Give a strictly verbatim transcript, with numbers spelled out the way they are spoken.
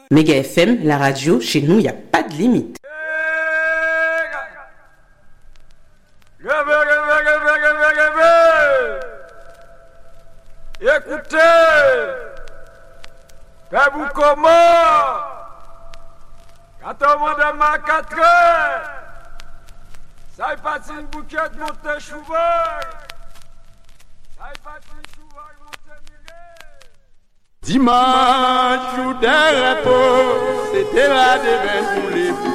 Méga F M, la radio, chez nous, il n'y a pas de limite. Écoutez, faites-vous comment? Quand on monte à quatre heures, ça y passe une bouquet de monter chouval. Ça y passe une chouval monter mille. Dimanche, jour de repos, c'était la devant pour les